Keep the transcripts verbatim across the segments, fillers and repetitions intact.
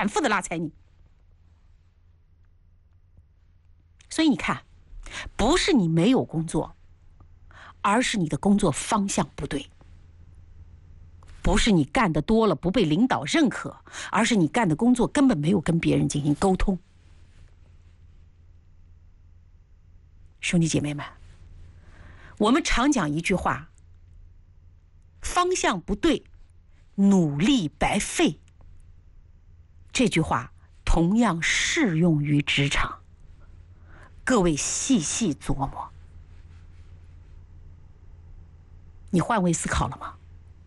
反复的拉踩你。所以你看，不是你没有工作，而是你的工作方向不对。不是你干得多了不被领导认可，而是你干的工作根本没有跟别人进行沟通。兄弟姐妹们，我们常讲一句话，方向不对，努力白费。这句话同样适用于职场，各位细细琢磨。你换位思考了吗？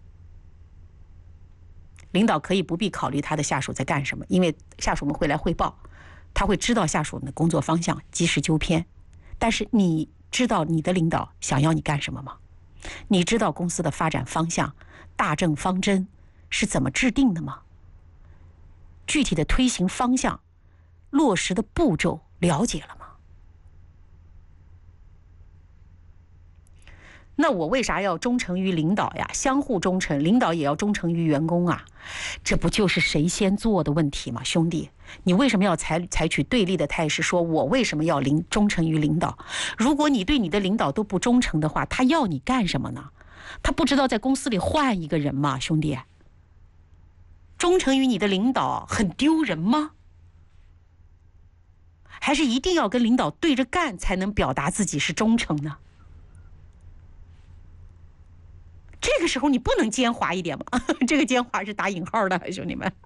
领导可以不必考虑他的下属在干什么，因为下属们会来汇报，他会知道下属们的工作方向，及时纠偏。但是你知道你的领导想要你干什么吗？你知道公司的发展方向、大政方针是怎么制定的吗？具体的推行方向、落实的步骤了解了吗？那我为啥要忠诚于领导呀？相互忠诚，领导也要忠诚于员工啊，这不就是谁先做的问题吗？兄弟，你为什么要采采取对立的态势，说我为什么要领忠诚于领导？如果你对你的领导都不忠诚的话，他要你干什么呢？他不知道在公司里换一个人吗？兄弟，忠诚于你的领导很丢人吗？还是一定要跟领导对着干才能表达自己是忠诚呢？这个时候你不能奸猾一点吗？这个奸猾是打引号的，兄弟们。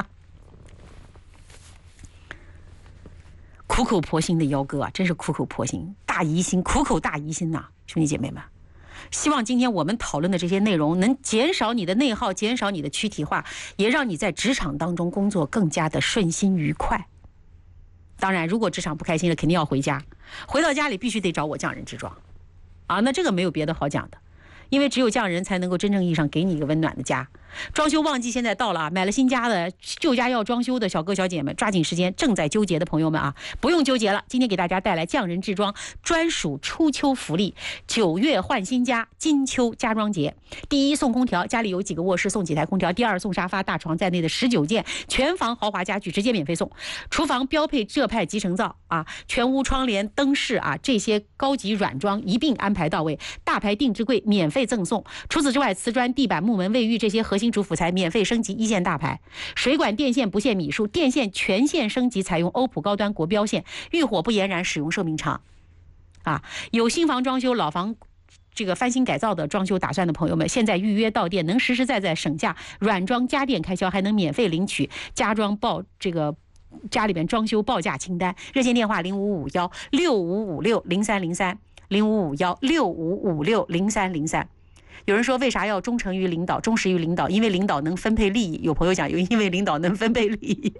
苦口婆心的幺哥啊，真是苦口婆心，大疑心，苦口大疑心呐、啊，兄弟姐妹们。希望今天我们讨论的这些内容能减少你的内耗，减少你的躯体化，也让你在职场当中工作更加的顺心愉快。当然，如果职场不开心了，肯定要回家，回到家里必须得找我匠人之装啊，那这个没有别的好讲的。因为只有匠人才能够真正意义上给你一个温暖的家。装修旺季现在到了，买了新家的、旧家要装修的小哥小姐们，抓紧时间；正在纠结的朋友们啊，不用纠结了。今天给大家带来匠人制装专属初秋福利，九月换新家，金秋家装节。第一送空调，家里有几个卧室送几台空调；第二送沙发、大床在内的十九件全房豪华家具，直接免费送。厨房标配浙派集成灶啊，全屋窗帘、灯饰啊，这些高级软装一并安排到位。大牌定制柜免费赠送。除此之外，瓷砖、地板、木门、卫浴这些核心主辅材免费升级一线大牌。水管电线不限米数，电线全线升级，采用欧普高端国标线，遇火不延燃，使用寿命长。啊，有新房装修、老房这个翻新改造的装修打算的朋友们，现在预约到店能实实在在省下软装家电开销，还能免费领取家装报这个家里边装修报价清单。热线电话零五五幺六五五六零三零三零五五幺六五五六零三零三。有人说为啥要忠诚于领导、忠实于领导？因为领导能分配利益。有朋友讲，有因为领导能分配利益，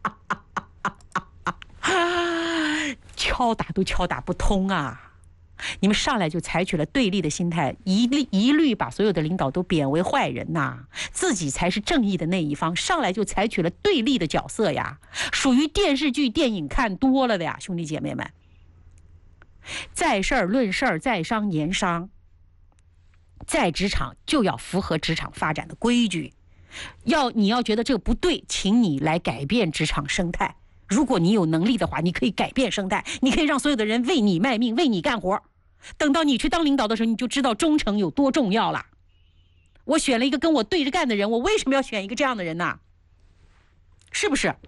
敲打都敲打不通啊！你们上来就采取了对立的心态，一律一律把所有的领导都贬为坏人呐、啊，自己才是正义的那一方，上来就采取了对立的角色呀，属于电视剧、电影看多了的呀，兄弟姐妹们。在事儿论事儿，在商言商。在职场就要符合职场发展的规矩，要你要觉得这个不对，请你来改变职场生态。如果你有能力的话，你可以改变生态，你可以让所有的人为你卖命，为你干活。等到你去当领导的时候，你就知道忠诚有多重要了。我选了一个跟我对着干的人，我为什么要选一个这样的人呢？是不是？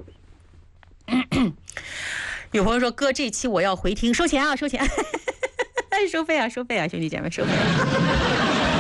有朋友说，哥，这期我要回听，收钱啊，收钱。收费啊，收费啊，兄弟姐妹，收费、啊。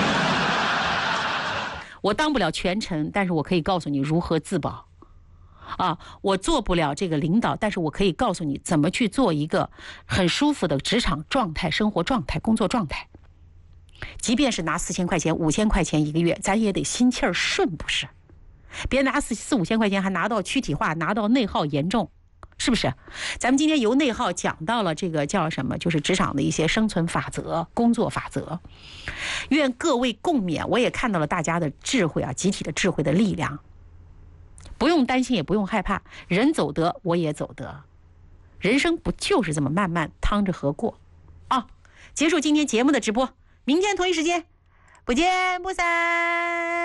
我当不了全程，但是我可以告诉你如何自保。啊，我做不了这个领导，但是我可以告诉你怎么去做一个很舒服的职场状态、生活状态、工作状态。即便是拿四千块钱、五千块钱一个月，咱也得心气儿顺，不是？别拿四四五千块钱还拿到躯体化，拿到内耗严重。是不是？咱们今天由内耗讲到了这个叫什么？就是职场的一些生存法则、工作法则。愿各位共勉。我也看到了大家的智慧啊，集体的智慧的力量。不用担心，也不用害怕，人走得，我也走得。人生不就是这么慢慢趟着河过啊？结束今天节目的直播，明天同一时间不见不散。